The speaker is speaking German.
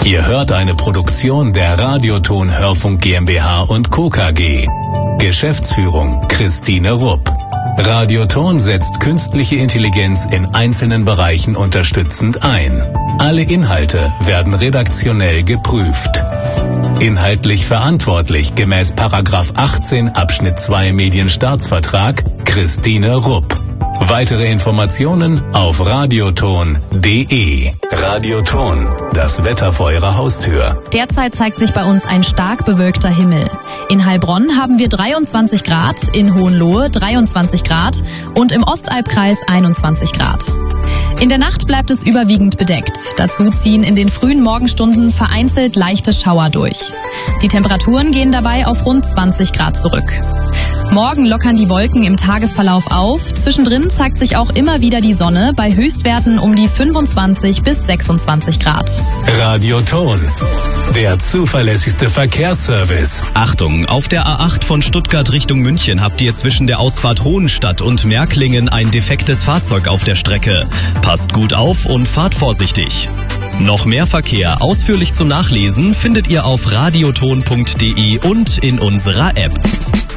Ihr hört eine Produktion der Radioton Hörfunk GmbH und Co. KG. Geschäftsführung Christine Rupp. Radioton setzt künstliche Intelligenz in einzelnen Bereichen unterstützend ein. Alle Inhalte werden redaktionell geprüft. Inhaltlich verantwortlich gemäß § 18 Abschnitt 2 Medienstaatsvertrag Christine Rupp. Weitere Informationen auf radioton.de. Radioton, das Wetter vor Ihrer Haustür. Derzeit zeigt sich bei uns ein stark bewölkter Himmel. In Heilbronn haben wir 23 Grad, in Hohenlohe 23 Grad und im Ostalbkreis 21 Grad. In der Nacht bleibt es überwiegend bedeckt. Dazu ziehen in den frühen Morgenstunden vereinzelt leichte Schauer durch. Die Temperaturen gehen dabei auf rund 20 Grad zurück. Morgen lockern die Wolken im Tagesverlauf auf. Zwischendrin zeigt sich auch immer wieder die Sonne bei Höchstwerten um die 25 bis 26 Grad. Radioton, der zuverlässigste Verkehrsservice. Achtung, auf der A8 von Stuttgart Richtung München habt ihr zwischen der Ausfahrt Hohenstadt und Märklingen ein defektes Fahrzeug auf der Strecke. Passt gut auf und fahrt vorsichtig. Noch mehr Verkehr ausführlich zum Nachlesen findet ihr auf radioton.de und in unserer App.